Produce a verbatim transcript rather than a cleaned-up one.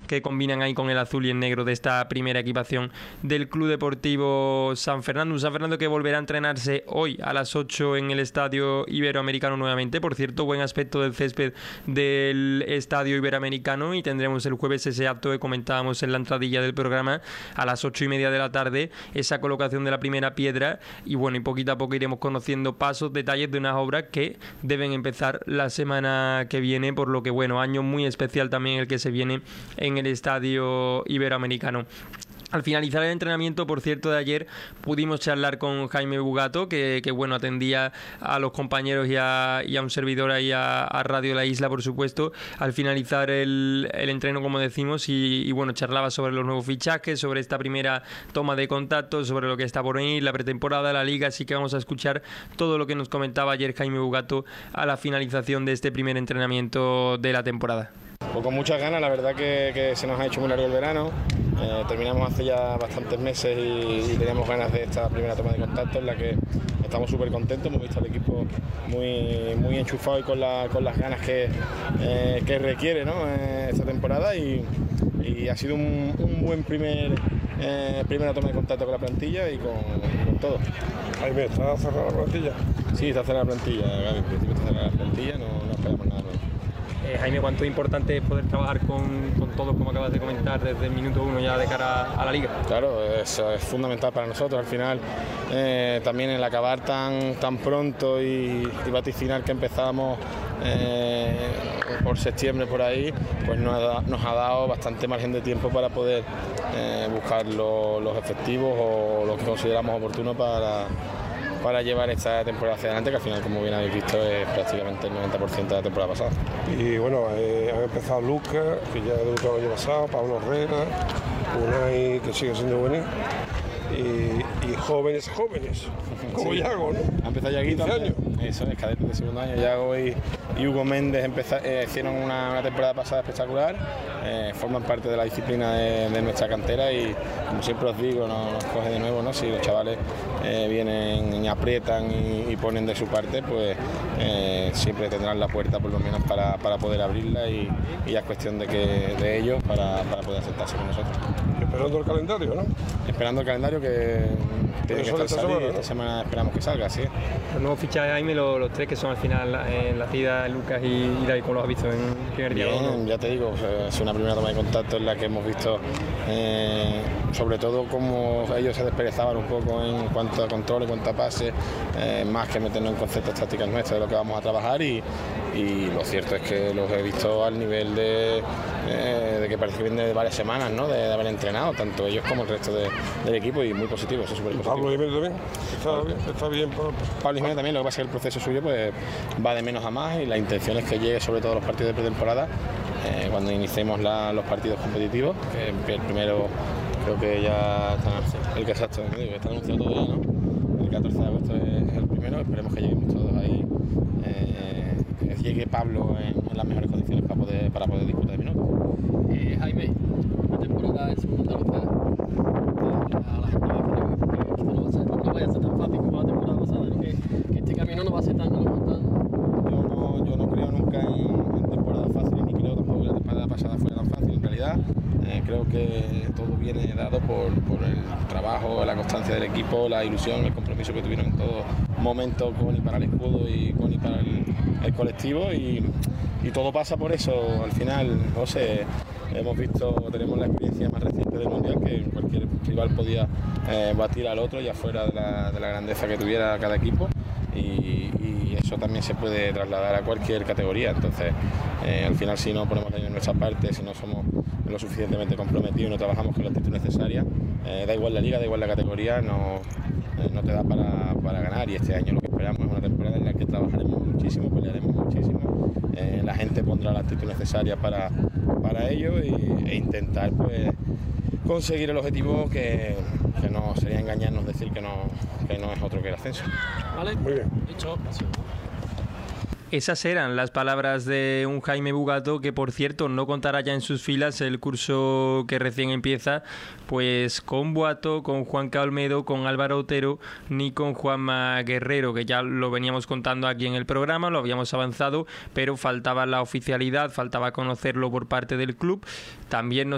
que combinan ahí con el azul y el negro de esta primera equipación del Club Deportivo San Fernando. Un San Fernando que volverá a entrenarse hoy a las ocho en el Estadio Iberoamericano nuevamente. Por cierto, buen aspecto del césped del Estadio Iberoamericano, y tendremos el jueves ese acto que comentábamos en la entradilla del programa a las ocho y media de la tarde, esa colocación de la primera piedra, y bueno, y poquito a poco iremos conociendo pasos, detalles de unas obras que deben empezar la semana que viene, por lo que bueno, año muy especial también el que se viene en el Estadio Iberoamericano. Al finalizar el entrenamiento, por cierto, de ayer pudimos charlar con Jaime Bugato, que, que bueno, atendía a los compañeros y a, y a un servidor ahí a, a Radio La Isla, por supuesto, al finalizar el, el entreno, como decimos, y, y bueno, charlaba sobre los nuevos fichajes, sobre esta primera toma de contacto, sobre lo que está por venir, la pretemporada, la liga, así que vamos a escuchar todo lo que nos comentaba ayer Jaime Bugato a la finalización de este primer entrenamiento de la temporada. Pues con muchas ganas, la verdad que, que se nos ha hecho muy largo el verano. Eh, terminamos hace ya bastantes meses y, y teníamos ganas de esta primera toma de contacto, en la que estamos súper contentos. Hemos visto al equipo muy, muy enchufado y con, la, con las ganas que, eh, que requiere, ¿no?, eh, esta temporada, y, y ha sido un, un buen primer eh, primera toma de contacto con la plantilla y con, con todo. Jaime, ¿está cerrada la plantilla? Sí, está cerrada la plantilla, en principio está cerrada la plantilla, no, no esperamos nada nuevo. Eh, Jaime, ¿cuánto es importante es poder trabajar con, con todos, como acabas de comentar, desde el minuto uno ya de cara a la liga? Claro, eso es fundamental para nosotros. Al final, eh, también el acabar tan, tan pronto y, y vaticinar que empezábamos eh, por septiembre por ahí, pues nos ha, nos ha dado bastante margen de tiempo para poder eh, buscar lo, los efectivos o lo que consideramos oportuno para para llevar esta temporada hacia adelante, que al final, como bien habéis visto, es prácticamente el noventa por ciento de la temporada pasada. Y bueno, eh, han empezado Lucas, que ya debutó el año pasado, Pablo Herrera, Unai, que sigue siendo bueno, y, y jóvenes, jóvenes, como sí. Yago, ¿no? Ha empezado Yaguito, años. Eso es, cadete de segundo año. Yago y, y Hugo Méndez empezó, eh, hicieron una, una temporada pasada espectacular, eh, forman parte de la disciplina de, de nuestra cantera, y como siempre os digo, no nos coge de nuevo, ¿no? Si los chavales eh, vienen y aprietan y, y ponen de su parte, pues eh, siempre tendrán la puerta por lo menos para, para poder abrirla, y, y ya es cuestión de, que, de ellos para, para poder aceptarse con nosotros. Esperando el calendario, ¿no? Esperando el calendario que tiene que estar salido, esta semana esperamos que salga, sí. Los nuevos fichajes, Jaime, los, los tres que son al final en la Cida, Lucas y, y David, ¿cómo los has visto en el primer día? Bien, ya te digo, es una primera toma de contacto en la que hemos visto eh, sobre todo cómo ellos se desperezaban un poco en cuanto a control, en cuanto a pase, eh, más que meternos en conceptos tácticos nuestros de lo que vamos a trabajar, y, y lo cierto es que los he visto al nivel de, eh, de que parece que viene de varias semanas, ¿no?, de, de haber entrenado, tanto ellos como el resto de, del equipo, y muy positivo, eso es súper positivo. Pablo Jiménez también, está bien, está bien. Pablo Jiménez también, lo que pasa es que el proceso suyo pues va de menos a más, y la intención es que llegue sobre todo a los partidos de pretemporada, eh, cuando iniciemos la, los partidos competitivos, que el primero creo que ya está, el que exacto, digo, está anunciado todo ya, ¿no? El catorce de agosto es el primero, esperemos que lleguemos todos ahí, eh, que llegue Pablo en, en las mejores condiciones para poder, para poder disputar de minutos. Eh, Jaime, una temporada en segunda Andalucía, a la gente que, que, que no, va a ser, no vaya a ser tan fácil como la temporada pasada, ¿no? que, que este camino no va a ser tan, tan... Yo no, yo no creo nunca en, en temporadas fáciles, ni creo tampoco que la temporada pasada fuera tan fácil. En realidad, eh, creo que todo viene dado por, por el trabajo, la constancia del equipo, la ilusión, el compromiso que tuvieron en todo momento con y para el escudo y con y para el, el colectivo, y, y todo pasa por eso. Al final, no sé, hemos visto, tenemos la experiencia más reciente del Mundial, que cualquier rival podía eh, batir al otro, ya fuera de la, de la grandeza que tuviera cada equipo, y, y eso también se puede trasladar a cualquier categoría. Entonces, eh, al final, si no ponemos en nuestra parte, si no somos lo suficientemente comprometidos y no trabajamos con la actitud necesaria, eh, da igual la liga, da igual la categoría, no, eh, no te da para, para ganar. Y este año lo que esperamos es una temporada en la que trabajaremos muchísimo, pelearemos muchísimo, eh, la gente pondrá la actitud necesaria para, para ello, y, e intentar pues conseguir el objetivo, que, que no sería engañarnos decir que no, que no es otro que el ascenso. Vale, muy bien. Dicho. Esas eran las palabras de un Jaime Bugato, que por cierto no contará ya en sus filas el curso que recién empieza, pues con Boato, con Juan Olmedo, con Álvaro Otero, ni con Juanma Guerrero, que ya lo veníamos contando aquí en el programa, lo habíamos avanzado, pero faltaba la oficialidad, faltaba conocerlo por parte del club. También nos